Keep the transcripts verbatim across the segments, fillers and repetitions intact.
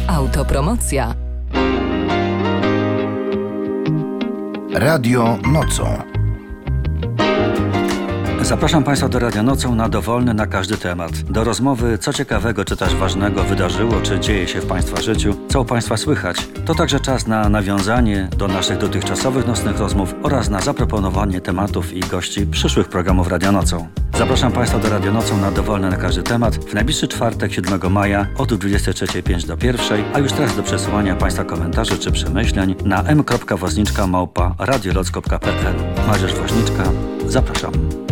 Autopromocja. Radio Nocą. Zapraszam Państwa do Radia Nocą na dowolny na każdy temat. Do rozmowy, co ciekawego czy też ważnego wydarzyło, czy dzieje się w Państwa życiu, co u Państwa słychać. To także czas na nawiązanie do naszych dotychczasowych nocnych rozmów oraz na zaproponowanie tematów i gości przyszłych programów Radia Nocą. Zapraszam Państwa do Radia Nocą na dowolny na każdy temat w najbliższy czwartek, siódmego maja od dwudziestej trzeciej pięć do pierwszej, a już teraz do przesyłania Państwa komentarzy czy przemyśleń na m kropka woźniczka małpa radioloc kropka p l. Mariusz Woźniczka, zapraszam.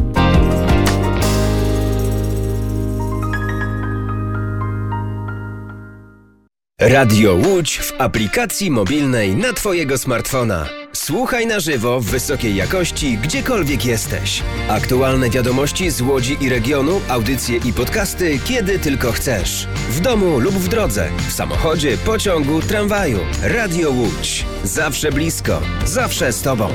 Radio Łódź w aplikacji mobilnej na Twojego smartfona. Słuchaj na żywo w wysokiej jakości, gdziekolwiek jesteś. Aktualne wiadomości z Łodzi i regionu, audycje i podcasty, kiedy tylko chcesz. W domu lub w drodze, w samochodzie, pociągu, tramwaju. Radio Łódź. Zawsze blisko, zawsze z Tobą.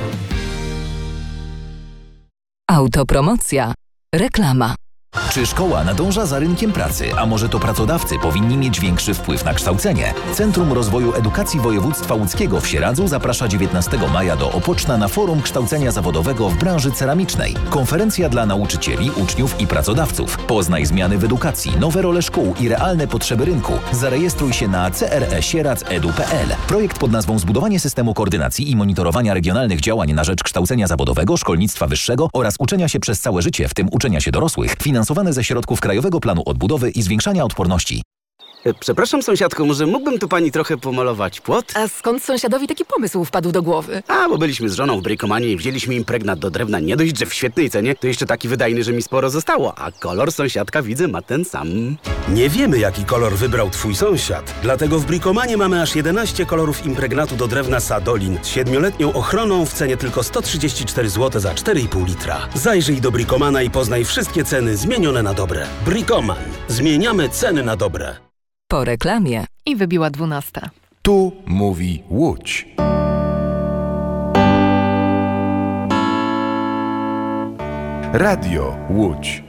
Autopromocja. Reklama. Czy szkoła nadąża za rynkiem pracy, a może to pracodawcy powinni mieć większy wpływ na kształcenie? Centrum Rozwoju Edukacji Województwa Łódzkiego w Sieradzu zaprasza dziewiętnastego maja do Opoczna na forum kształcenia zawodowego w branży ceramicznej. Konferencja dla nauczycieli, uczniów i pracodawców. Poznaj zmiany w edukacji, nowe role szkół i realne potrzeby rynku. Zarejestruj się na c r e sieradz kropka e d u kropka p l. Projekt pod nazwą Zbudowanie systemu koordynacji i monitorowania regionalnych działań na rzecz kształcenia zawodowego, szkolnictwa wyższego oraz uczenia się przez całe życie, w tym uczenia się dorosłych, finansowane ze środków Krajowego Planu Odbudowy i Zwiększania Odporności. Przepraszam, sąsiadko, może mógłbym tu pani trochę pomalować płot? A skąd sąsiadowi taki pomysł wpadł do głowy? A, bo byliśmy z żoną w Brikomanie i wzięliśmy impregnat do drewna. Nie dość, że w świetnej cenie, to jeszcze taki wydajny, że mi sporo zostało. A kolor sąsiadka, widzę, ma ten sam. Nie wiemy, jaki kolor wybrał twój sąsiad. Dlatego w Brikomanie mamy aż jedenaście kolorów impregnatu do drewna Sadolin z siedmioletnią ochroną w cenie tylko sto trzydzieści cztery złote za cztery i pół litra. Zajrzyj do Brikomana i poznaj wszystkie ceny zmienione na dobre. Brikoman. Zmieniamy ceny na dobre. Po reklamie. I wybiła dwunasta. Tu mówi Łódź. Radio Łódź.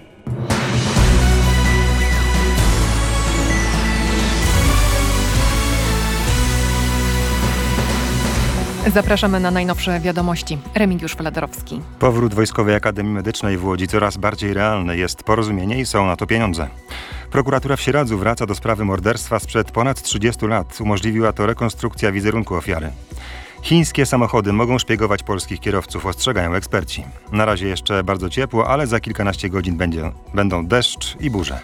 Zapraszamy na najnowsze wiadomości. Remigiusz Fladerowski. Powrót Wojskowej Akademii Medycznej w Łodzi coraz bardziej realny. Jest porozumienie i są na to pieniądze. Prokuratura w Sieradzu wraca do sprawy morderstwa sprzed ponad trzydziestu lat. Umożliwiła to rekonstrukcja wizerunku ofiary. Chińskie samochody mogą szpiegować polskich kierowców, ostrzegają eksperci. Na razie jeszcze bardzo ciepło, ale za kilkanaście godzin będzie, będą deszcz i burze.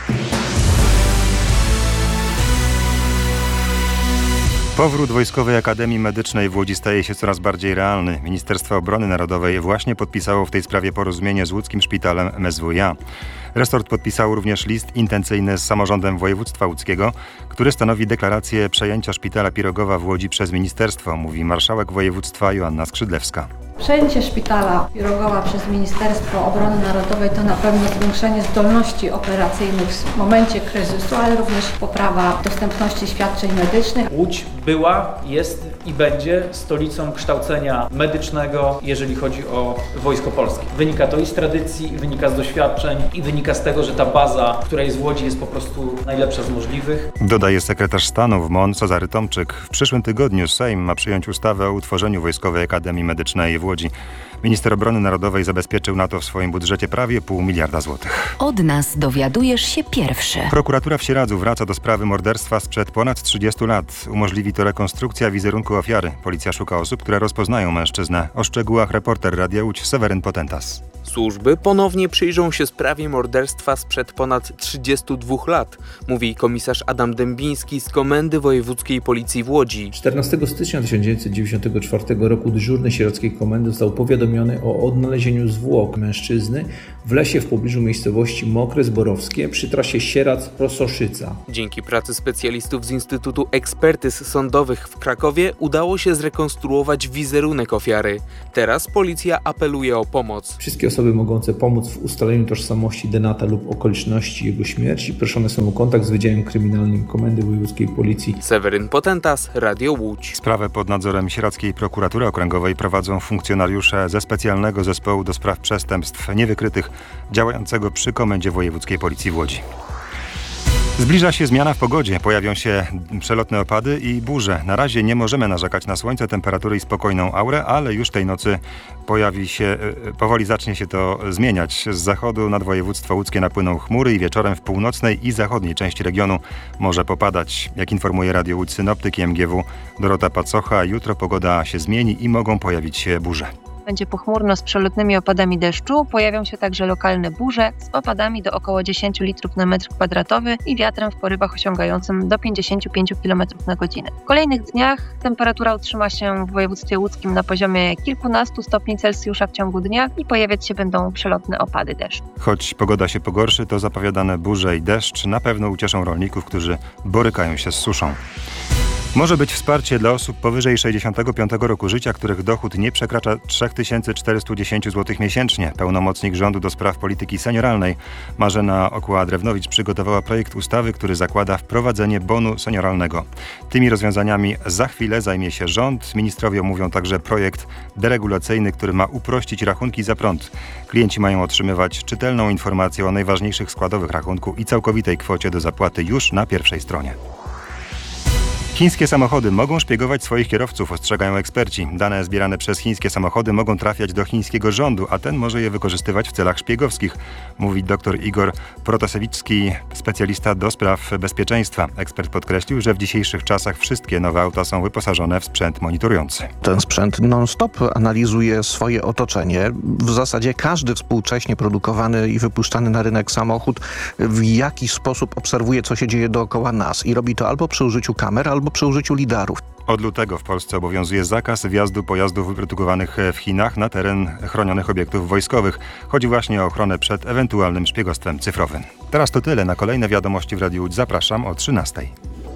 Powrót Wojskowej Akademii Medycznej w Łodzi staje się coraz bardziej realny. Ministerstwo Obrony Narodowej właśnie podpisało w tej sprawie porozumienie z łódzkim szpitalem M S W iA. Resort podpisał również list intencyjny z samorządem województwa łódzkiego, który stanowi deklarację przejęcia szpitala Pirogowa w Łodzi przez ministerstwo, mówi marszałek województwa Joanna Skrzydlewska. Przejęcie szpitala Pirogowa przez Ministerstwo Obrony Narodowej to na pewno zwiększenie zdolności operacyjnych w momencie kryzysu, ale również poprawa dostępności świadczeń medycznych. Łódź była, jest i będzie stolicą kształcenia medycznego, jeżeli chodzi o Wojsko Polskie. Wynika to i z tradycji, i wynika z doświadczeń, i wynika z tego, że ta baza, która jest w Łodzi, jest po prostu najlepsza z możliwych. Dodaje sekretarz stanu w M O N Cezary Tomczyk. W przyszłym tygodniu Sejm ma przyjąć ustawę o utworzeniu Wojskowej Akademii Medycznej w Łodzi. Minister Obrony Narodowej zabezpieczył na to w swoim budżecie prawie pół miliarda złotych. Od nas dowiadujesz się pierwszy. Prokuratura w Sieradzu wraca do sprawy morderstwa sprzed ponad trzydziestu lat. Umożliwi to rekonstrukcja wizerunku ofiary. Policja szuka osób, które rozpoznają mężczyznę. O szczegółach reporter Radia Łódź Seweryn Potentas. Służby ponownie przyjrzą się sprawie morderstwa sprzed ponad trzydziestu dwóch lat, mówi komisarz Adam Dębiński z Komendy Wojewódzkiej Policji w Łodzi. czternastego stycznia tysiąc dziewięćset dziewięćdziesiątego czwartego roku dyżurny sieradzkiej komendy został powiadomiony o odnalezieniu zwłok mężczyzny w lesie w pobliżu miejscowości Mokre Zborowskie przy trasie Sieradz-Rososzyca. Dzięki pracy specjalistów z Instytutu Ekspertyz Sądowych w Krakowie udało się zrekonstruować wizerunek ofiary. Teraz policja apeluje o pomoc. Wszystkie osoby mogące pomóc w ustaleniu tożsamości denata lub okoliczności jego śmierci proszone są o kontakt z Wydziałem Kryminalnym Komendy Wojewódzkiej Policji. Seweryn Potentas, Radio Łódź. Sprawę pod nadzorem Sieradzkiej Prokuratury Okręgowej prowadzą funkcjonariusze ze Specjalnego Zespołu do Spraw Przestępstw Niewykrytych działającego przy Komendzie Wojewódzkiej Policji w Łodzi. Zbliża się zmiana w pogodzie. Pojawią się przelotne opady i burze. Na razie nie możemy narzekać na słońce, temperatury i spokojną aurę, ale już tej nocy pojawi się, powoli zacznie się to zmieniać. Z zachodu nad województwo łódzkie napłyną chmury i wieczorem w północnej i zachodniej części regionu może popadać. Jak informuje Radio Łódź synoptyk i M G W Dorota Pacocha, jutro pogoda się zmieni i mogą pojawić się burze. Będzie pochmurno z przelotnymi opadami deszczu, pojawią się także lokalne burze z opadami do około dziesięć litrów na metr kwadratowy i wiatrem w porywach osiągającym do pięćdziesiąt pięć kilometrów na godzinę. W kolejnych dniach temperatura utrzyma się w województwie łódzkim na poziomie kilkunastu stopni Celsjusza w ciągu dnia i pojawiać się będą przelotne opady deszczu. Choć pogoda się pogorszy, to zapowiadane burze i deszcz na pewno ucieszą rolników, którzy borykają się z suszą. Może być wsparcie dla osób powyżej sześćdziesiątego piątego roku życia, których dochód nie przekracza trzy tysiące czterysta dziesięć złotych miesięcznie. Pełnomocnik rządu do spraw polityki senioralnej Marzena Okła-Drewnowicz przygotowała projekt ustawy, który zakłada wprowadzenie bonu senioralnego. Tymi rozwiązaniami za chwilę zajmie się rząd. Ministrowie omówią także projekt deregulacyjny, który ma uprościć rachunki za prąd. Klienci mają otrzymywać czytelną informację o najważniejszych składowych rachunku i całkowitej kwocie do zapłaty już na pierwszej stronie. Chińskie samochody mogą szpiegować swoich kierowców, ostrzegają eksperci. Dane zbierane przez chińskie samochody mogą trafiać do chińskiego rządu, a ten może je wykorzystywać w celach szpiegowskich, mówi dr Igor Protasewicki, specjalista do spraw bezpieczeństwa. Ekspert podkreślił, że w dzisiejszych czasach wszystkie nowe auta są wyposażone w sprzęt monitorujący. Ten sprzęt non-stop analizuje swoje otoczenie. W zasadzie każdy współcześnie produkowany i wypuszczany na rynek samochód w jakiś sposób obserwuje, co się dzieje dookoła nas i robi to albo przy użyciu kamer, albo przy użyciu lidarów. Od lutego w Polsce obowiązuje zakaz wjazdu pojazdów wyprodukowanych w Chinach na teren chronionych obiektów wojskowych. Chodzi właśnie o ochronę przed ewentualnym szpiegostwem cyfrowym. Teraz to tyle. Na kolejne wiadomości w Radiu Łódź zapraszam o trzynastej.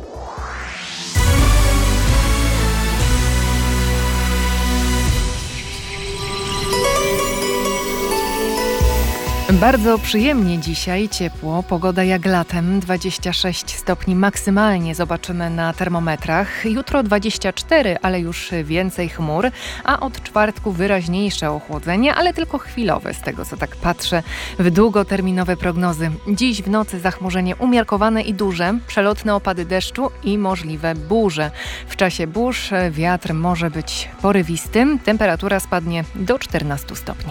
Bardzo przyjemnie dzisiaj, ciepło, pogoda jak latem, dwadzieścia sześć stopni maksymalnie zobaczymy na termometrach. Jutro dwadzieścia cztery, ale już więcej chmur, a od czwartku wyraźniejsze ochłodzenie, ale tylko chwilowe z tego co tak patrzę w długoterminowe prognozy. Dziś w nocy zachmurzenie umiarkowane i duże, przelotne opady deszczu i możliwe burze. W czasie burz wiatr może być porywisty, temperatura spadnie do czternastu stopni.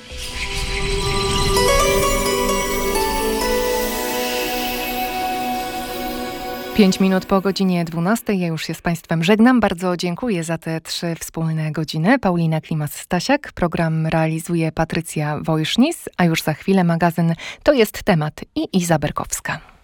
Pięć minut po godzinie dwunastej. Ja już się z Państwem żegnam. Bardzo dziękuję za te trzy wspólne godziny. Paulina Klimas-Stasiak. Program realizuje Patrycja Wojsznis, a już za chwilę magazyn To jest temat i Iza Berkowska.